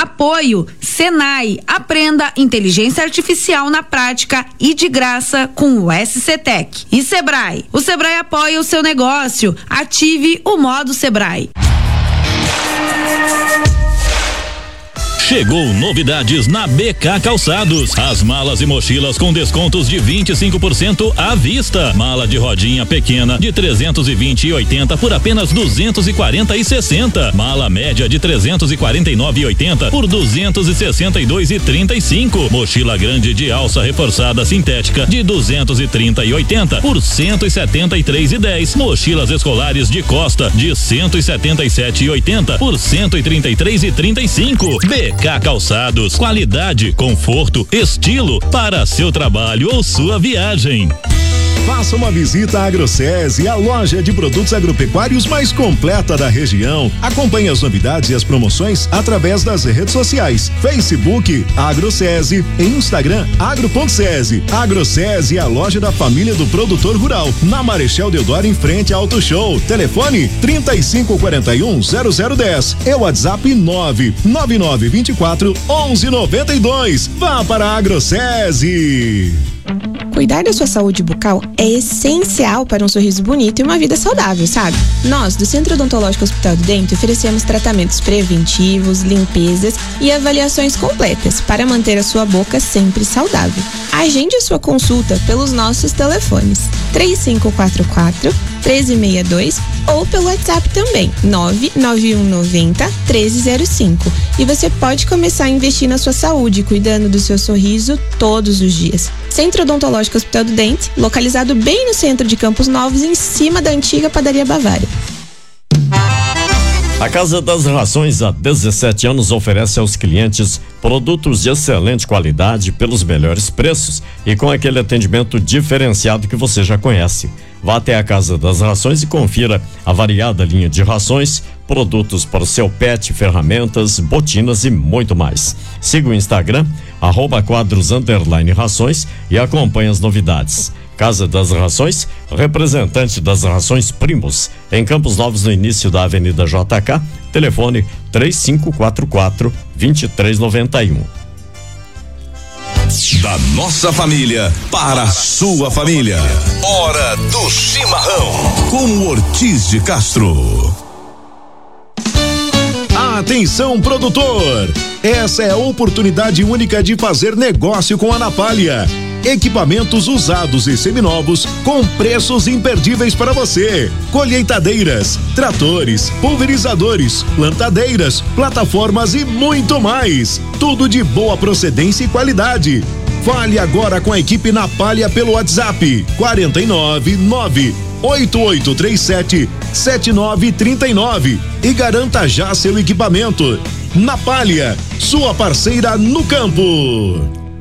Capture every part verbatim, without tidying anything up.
Apoio Senai. Aprenda inteligência artificial na prática e de graça com o S C Tech. E Sebrae. O Sebrae apoia o seu negócio. Ative o modo Sebrae. Chegou novidades na B K Calçados. As malas e mochilas com descontos de vinte e cinco por cento à vista. Mala de rodinha pequena de trezentos e vinte e oitenta por apenas duzentos e quarenta e sessenta. Mala média de trezentos e quarenta e nove e oitenta por duzentos e sessenta e dois e trinta e cinco. Mochila grande de alça reforçada sintética de duzentos e trinta e oitenta por cento e setenta e três e dez. Mochilas escolares de costa de cento e setenta e sete e oitenta por cento e trinta e três e trinta e cinco. B K Calçados, qualidade, conforto, estilo para seu trabalho ou sua viagem. Faça uma visita à AgroSese, a loja de produtos agropecuários mais completa da região. Acompanhe as novidades e as promoções através das redes sociais: Facebook AgroSese e Instagram agro.sese. AgroSese é a loja da família do produtor rural, na Marechal Deodoro, em frente ao Auto Show. Telefone trinta e cinco quarenta e um zero zero dez e WhatsApp nove nove nove vinte e quatro onze noventa e dois. Vá para a AgroSese. Cuidar da sua saúde bucal é essencial para um sorriso bonito e uma vida saudável, sabe? Nós, do Centro Odontológico Hospital do Dente, oferecemos tratamentos preventivos, limpezas e avaliações completas para manter a sua boca sempre saudável. Agende a sua consulta pelos nossos telefones três cinco quatro quatro, um três seis dois ou pelo WhatsApp também nove nove um nove zero, um três zero cinco. E você pode começar a investir na sua saúde, cuidando do seu sorriso todos os dias. Centro Odontológico Hospital do Dente, localizado bem no centro de Campos Novos, em cima da antiga Padaria Bavária. A Casa das Rações, há dezessete anos, oferece aos clientes produtos de excelente qualidade pelos melhores preços e com aquele atendimento diferenciado que você já conhece. Vá até a Casa das Rações e confira a variada linha de rações, produtos para o seu pet, ferramentas, botinas e muito mais. Siga o Instagram, arroba quadros underline rações, e acompanhe as novidades. Casa das Rações, representante das Rações Primos, em Campos Novos, no início da Avenida J K, telefone três cinco quatro quatro, dois três nove um. Da nossa família para a sua família. Hora do chimarrão com Ortiz de Castro. Atenção, produtor! Essa é a oportunidade única de fazer negócio com a Napalha. Equipamentos usados e seminovos com preços imperdíveis para você. Colheitadeiras, tratores, pulverizadores, plantadeiras, plataformas e muito mais. Tudo de boa procedência e qualidade. Fale agora com a equipe Napalha pelo WhatsApp quarenta e nove, nove oito oito três sete, sete nove três nove e garanta já seu equipamento. Napalha, sua parceira no campo.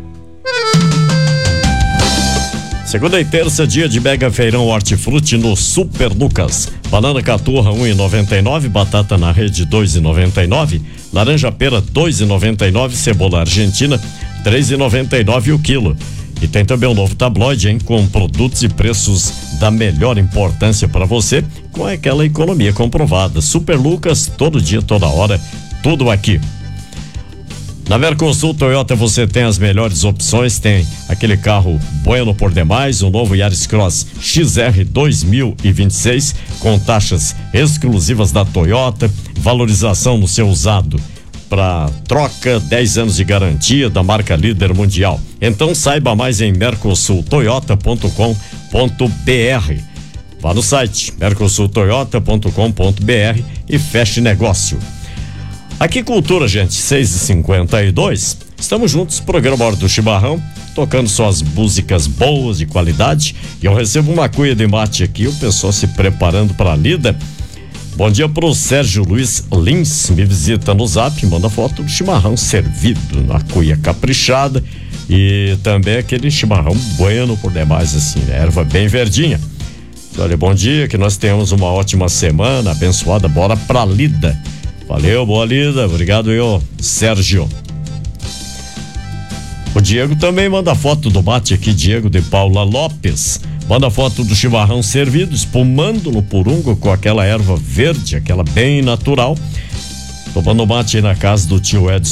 Segunda e terça, dia de mega feirão Hortifruti no Super Lucas. Banana caturra um e noventa e nove, batata na rede dois e noventa e nove, laranja pera dois e noventa e nove, cebola argentina três e noventa e nove o quilo. E tem também um novo tabloide, hein, com produtos e preços da melhor importância para você, com aquela economia comprovada. Super Lucas, todo dia, toda hora, tudo aqui. Na Mercosul Toyota você tem as melhores opções, tem aquele carro bueno por demais, o novo Yaris Cross X R dois mil e vinte e seis, com taxas exclusivas da Toyota, valorização no seu usado para troca, dez anos de garantia da marca líder mundial. Então saiba mais em mercosul toyota ponto com ponto br. Vá no site mercosul toyota ponto com ponto br e feche negócio. Aqui Cultura, gente, seis e cinquenta e dois. Estamos juntos, programa Hora do Chimarrão, tocando só as músicas boas, de qualidade. E eu recebo uma cuia de mate aqui, o pessoal se preparando para a lida. Bom dia pro Sérgio Luiz Lins, me visita no Zap, manda foto do chimarrão servido, na cuia caprichada e também aquele chimarrão bueno por demais, assim, né? Erva bem verdinha. Olha, bom dia, que nós tenhamos uma ótima semana, abençoada, bora pra lida. Valeu, boa lida, obrigado eu, Sérgio. O Diego também manda foto do mate aqui, Diego de Paula Lopes. Manda foto do chimarrão servido, espumando no purungo com aquela erva verde, aquela bem natural. Tomando mate aí na casa do tio Edson